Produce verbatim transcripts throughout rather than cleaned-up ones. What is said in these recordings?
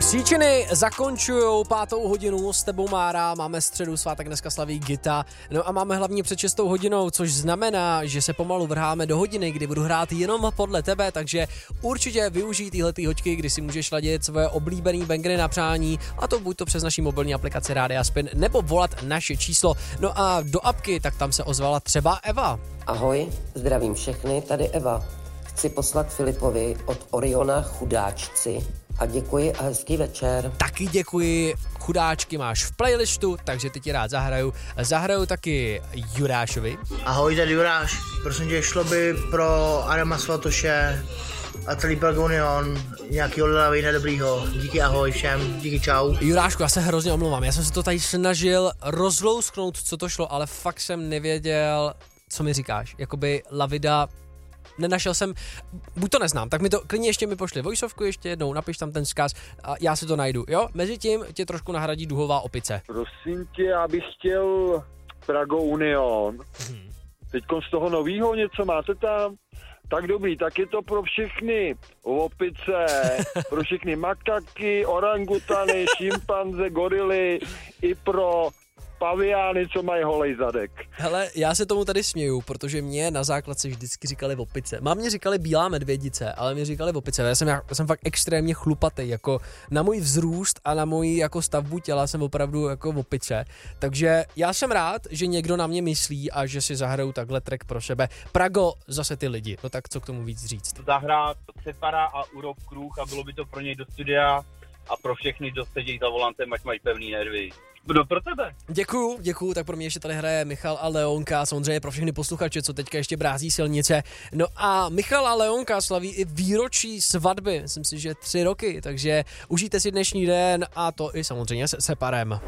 Příčiny zakončujou pátou hodinu s tebou Mára, máme středu, svátek dneska slaví Gita, no a máme hlavně před šestou hodinou, což znamená, že se pomalu vrháme do hodiny, kdy budu hrát jenom podle tebe, takže určitě využij tyhletý hoďky, kdy si můžeš ladit svoje oblíbený bangry na přání, a to buď to přes naší mobilní aplikaci Rádia Spin, nebo volat naše číslo. No a do apky, tak tam se ozvala třeba Eva. Ahoj, zdravím všechny, tady Eva. Chci poslat Filipovi od Oriona chudáčci a děkuji a hezký večer. Taky děkuji, chudáčky máš v playlistu, takže ty ti rád zahraju. Zahraju taky Jurášovi. Ahoj, tady Juráš, prosím tě, šlo by pro Adama Svatoše a celý Pelgonion nějakýho lilavý nedobrýho. Díky, ahoj všem, díky, čau. Jurášku, já se hrozně omlouvám, já jsem se to tady snažil rozlousknout, co to šlo, ale fakt jsem nevěděl, co mi říkáš, jakoby Lavida. Nenašel jsem, buď to neznám, tak mi to klidně ještě mi pošli voiceovku ještě jednou, napiš tam ten vzkaz a já si to najdu, jo? Mezitím tě trošku nahradí duhová opice. Prosím tě, já bych chtěl Prago Union. Hmm. Teďkon z toho novýho něco máte tam? Tak dobrý, tak je to pro všechny opice, pro všechny makaky, orangutany, šimpanze, gorily i pro paviány, co mají holej zadek. Hele, já se tomu tady směju, protože mě na základce vždycky říkali opice. Mám mě říkali bílá medvědice, ale mě říkali opice. Já jsem, já jsem fakt extrémně chlupatý, jako na můj vzrůst a na moji jako stavbu těla jsem opravdu jako opice. Takže já jsem rád, že někdo na mě myslí a že si zahraju takhle track pro sebe. Prago, zase ty lidi. No tak co k tomu víc říct? Zahrát Separa a Urok Kruh a bylo by to pro něj do studia a pro všechny, kdo sedí za volantem, ať mají pevný nervy. Kdo pro tebe? Děkuju, děkuju, tak pro mě ještě tady hraje Michal a Leonka, samozřejmě pro všechny posluchače, co teďka ještě brází silnice. No a Michal a Leonka slaví i výročí svatby, myslím si, že tři roky, takže užijte si dnešní den a to i samozřejmě se Separem.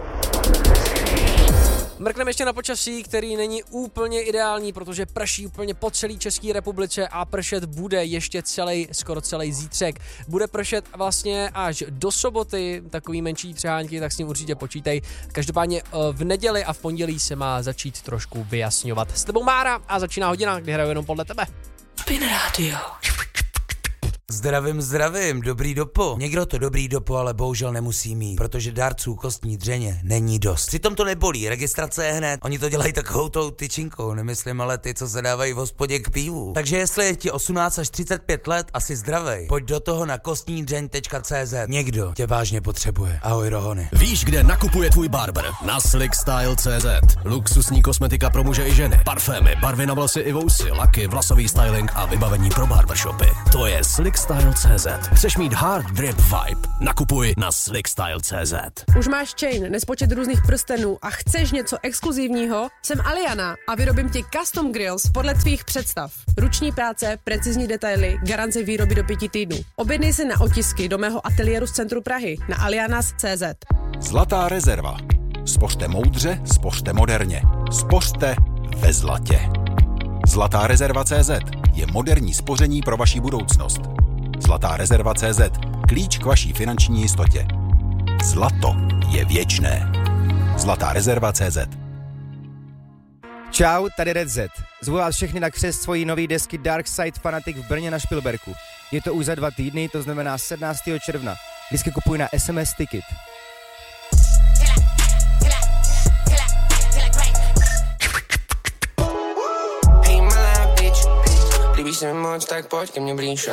Mrkneme ještě na počasí, který není úplně ideální, protože prší úplně po celé České republice a pršet bude ještě celý, skoro celý zítřek. Bude pršet vlastně až do soboty, takový menší třehánky, tak s ním určitě počítej. Každopádně v neděli a v pondělí se má začít trošku vyjasňovat. S tebou Mára a začíná hodina, kdy hraju jenom podle tebe. Spin Radio. Zdravím, zdravím, dobrý dopo. Někdo to dobrý dopo, ale bohužel nemusí mít, protože dárců kostní dřeně není dost. Přitom to nebolí, registrace je hned, oni to dělají takovou tou tyčinkou, nemyslím ale ty, co se dávají v hospodě k pivu. Takže jestli je ti osmnáct až třicet pět let, asi zdravej, pojď do toho na kostní dřeň tečka cé zet. Někdo tě vážně potřebuje. Ahoj Rohony. Víš, kde nakupuje tvůj barber? Na slickstyle tečka cé zet. Luxusní kosmetika pro muže i ženy, parfémy, barvy na vlasy i vousy, laky, vlasový styling a vybavení pro barbershopy. To je slickstyle tečka cé zet. Chceš mít hard drip vibe? Nakupuj na slickstyle tečka cé zet. Už máš chain, nespočet různých prstenů a chceš něco exkluzivního? Jsem Aliana a vyrobím ti custom grills podle tvých představ. Ruční práce, precizní detaily, garance výroby do pěti týdnů. Objednej se na otisky do mého ateliéru z centru Prahy na alianas tečka cé zet. Zlatá rezerva. Spořte moudře, spořte moderně. Spořte ve zlatě. Zlatá rezerva tečka cé zet je moderní spoření pro vaši budoucnost. Zlatá rezerva tečka cé zet. Klíč k vaší finanční jistotě. Zlato je věčné. Zlatá rezerva tečka cé zet. Čau, tady Red Z. Zvu vás všechny na křest svojí nový desky Dark Side Fanatic v Brně na Špilberku. Je to už za dva týdny, to znamená sedmnáctého června. Lístky kupuj na es em es Ticket. Líbíš se mi moc, tak pojď ke mně blíž.